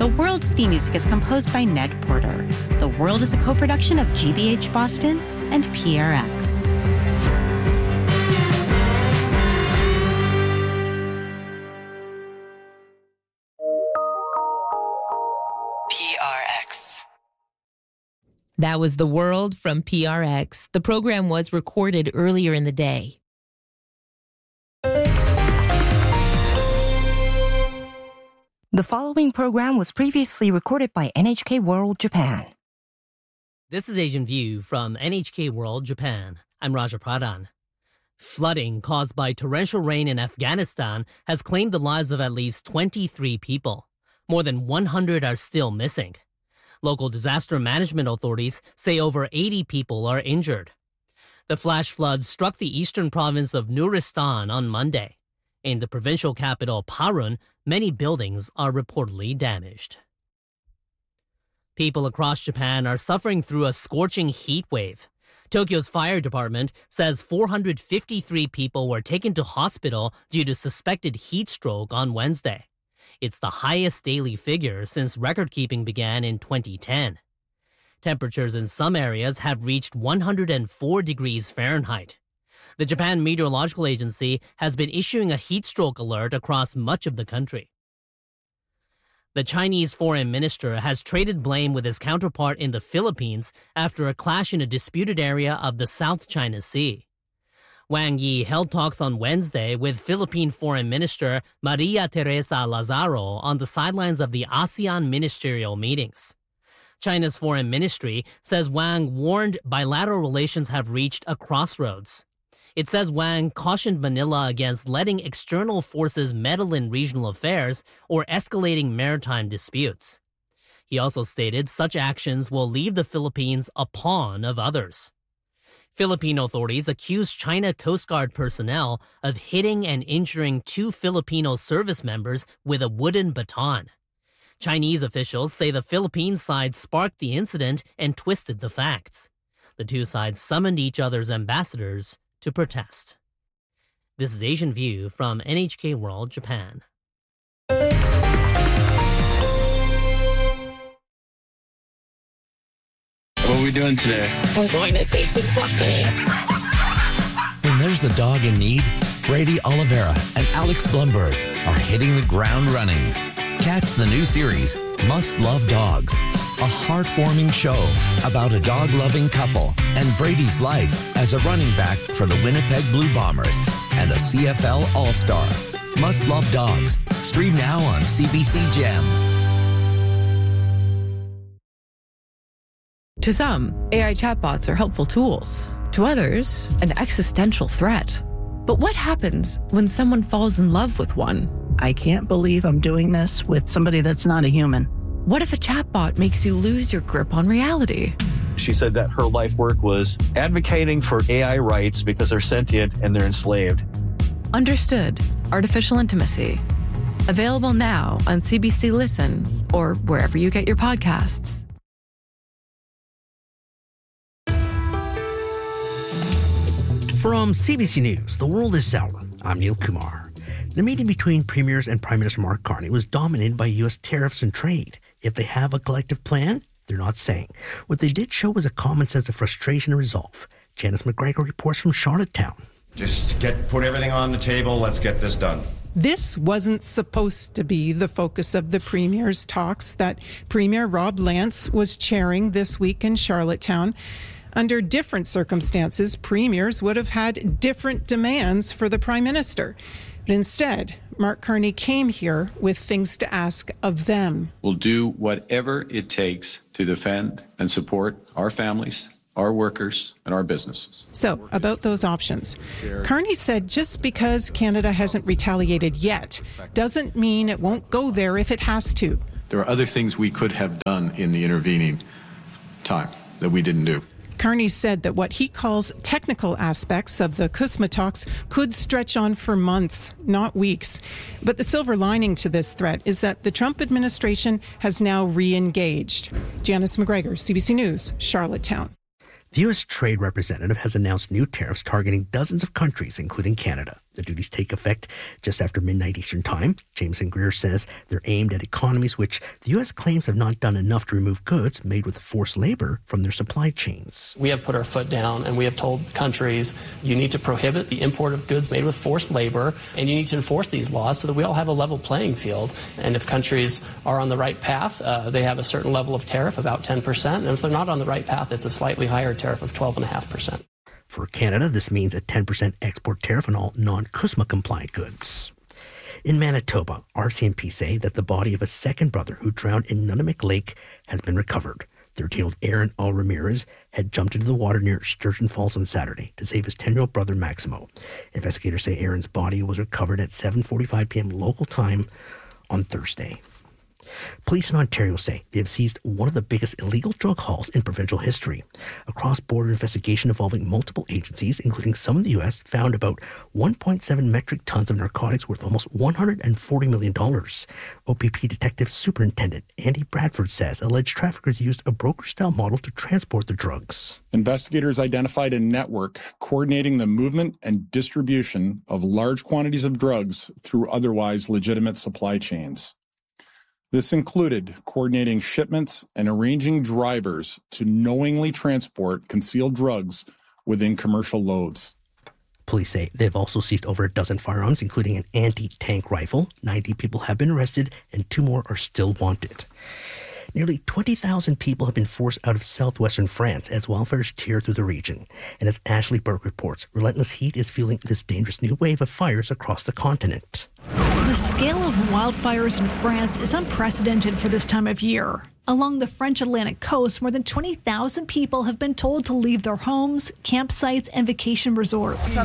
The World's theme music is composed by Ned Porter. The World is a co-production of GBH Boston and PRX. That was The World from PRX. The program was recorded earlier in the day. The following program was previously recorded by NHK World Japan. This is Asian View from NHK World Japan. I'm Raja Pradhan. Flooding caused by torrential rain in Afghanistan has claimed the lives of at least 23 people. More than 100 are still missing. Local disaster management authorities say over 80 people are injured. The flash floods struck the eastern province of Nuristan on Monday. In the provincial capital, Parun, many buildings are reportedly damaged. People across Japan are suffering through a scorching heat wave. Tokyo's fire department says 453 people were taken to hospital due to suspected heat stroke on Wednesday. It's the highest daily figure since record-keeping began in 2010. Temperatures in some areas have reached 104 degrees Fahrenheit. The Japan Meteorological Agency has been issuing a heat stroke alert across much of the country. The Chinese foreign minister has traded blame with his counterpart in the Philippines after a clash in a disputed area of the South China Sea. Wang Yi held talks on Wednesday with Philippine Foreign Minister Maria Teresa Lazaro on the sidelines of the ASEAN ministerial meetings. China's foreign ministry says Wang warned bilateral relations have reached a crossroads. It says Wang cautioned Manila against letting external forces meddle in regional affairs or escalating maritime disputes. He also stated such actions will leave the Philippines a pawn of others. Philippine authorities accuse China Coast Guard personnel of hitting and injuring 2 Filipino service members with a wooden baton. Chinese officials say the Philippine side sparked the incident and twisted the facts. The two sides summoned each other's ambassadors to protest. This is Asian View from NHK World Japan. What are we doing today? We're going to save some puppies. When there's a dog in need, Brady Oliveira and Alex Blumberg are hitting the ground running. Catch the new series, Must Love Dogs, a heartwarming show about a dog-loving couple and Brady's life as a running back for the Winnipeg Blue Bombers and a CFL All-Star. Must Love Dogs. Stream now on CBC Gem. To some, AI chatbots are helpful tools. To others, an existential threat. But what happens when someone falls in love with one? I can't believe I'm doing this with somebody that's not a human. What if a chatbot makes you lose your grip on reality? She said that her life work was advocating for AI rights because they're sentient and they're enslaved. Understood. Artificial Intimacy. Available now on CBC Listen or wherever you get your podcasts. From CBC News, The World is Sour. I'm Neil Kumar. The meeting between Premiers and Prime Minister Mark Carney was dominated by U.S. tariffs and trade. If they have a collective plan, they're not saying. What they did show was a common sense of frustration and resolve. Janice McGregor reports from Charlottetown. Just put everything on the table. Let's get this done. This wasn't supposed to be the focus of the Premier's talks that Premier Rob Lance was chairing this week in Charlottetown. Under different circumstances, premiers would have had different demands for the Prime Minister. But instead, Mark Carney came here with things to ask of them. We'll do whatever it takes to defend and support our families, our workers, and our businesses. So, about those options. Carney said just because Canada hasn't retaliated yet doesn't mean it won't go there if it has to. There are other things we could have done in the intervening time that we didn't do. Carney said that what he calls technical aspects of the CUSMA talks could stretch on for months, not weeks. But the silver lining to this threat is that the Trump administration has now re-engaged. Janice McGregor, CBC News, Charlottetown. The U.S. Trade Representative has announced new tariffs targeting dozens of countries, including Canada. The duties take effect just after midnight Eastern Time. Jameson Greer says they're aimed at economies which the U.S. claims have not done enough to remove goods made with forced labor from their supply chains. We have put our foot down and we have told countries you need to prohibit the import of goods made with forced labor, and you need to enforce these laws so that we all have a level playing field. And if countries are on the right path, they have a certain level of tariff, about 10%. And if they're not on the right path, it's a slightly higher tariff of 12.5%. For Canada, this means a 10% export tariff on all non-CUSMA compliant goods. In Manitoba, RCMP say that the body of a second brother who drowned in Nunavik Lake has been recovered. 13-year-old Aaron L. Ramirez had jumped into the water near Sturgeon Falls on Saturday to save his 10-year-old brother Maximo. Investigators say Aaron's body was recovered at 7:45 p.m. local time on Thursday. Police in Ontario say they have seized one of the biggest illegal drug hauls in provincial history. A cross-border investigation involving multiple agencies, including some in the U.S., found about 1.7 metric tons of narcotics worth almost $140 million. OPP Detective Superintendent Andy Bradford says alleged traffickers used a broker-style model to transport the drugs. Investigators identified a network coordinating the movement and distribution of large quantities of drugs through otherwise legitimate supply chains. This included coordinating shipments and arranging drivers to knowingly transport concealed drugs within commercial loads. Police say they've also seized over a dozen firearms, including an anti-tank rifle. 90 people have been arrested and 2 more are still wanted. Nearly 20,000 people have been forced out of southwestern France as wildfires tear through the region. And as Ashley Burke reports, relentless heat is fueling this dangerous new wave of fires across the continent. The scale of wildfires in France is unprecedented for this time of year. Along the French Atlantic coast, more than 20,000 people have been told to leave their homes, campsites, and vacation resorts.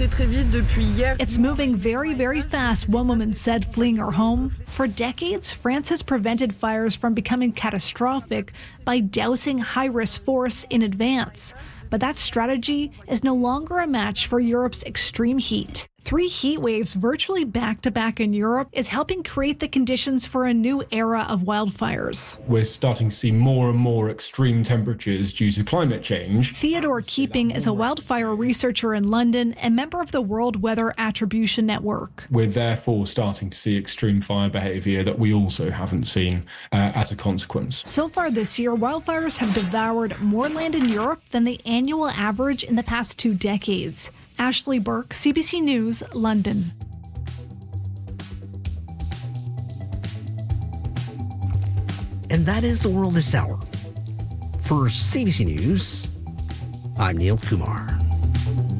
It's moving very, very fast, one woman said, fleeing her home. For decades, France has prevented fires from becoming catastrophic by dousing high-risk forests in advance. But that strategy is no longer a match for Europe's extreme heat. 3 heat waves virtually back-to-back in Europe is helping create the conditions for a new era of wildfires. We're starting to see more and more extreme temperatures due to climate change. Theodore Keeping is a wildfire researcher in London and member of the World Weather Attribution Network. We're therefore starting to see extreme fire behavior that we also haven't seen as a consequence. So far this year, wildfires have devoured more land in Europe than the annual average in the past 2 decades. Ashley Burke, CBC News, London. And that is the world this hour. For CBC News, I'm Neil Kumar.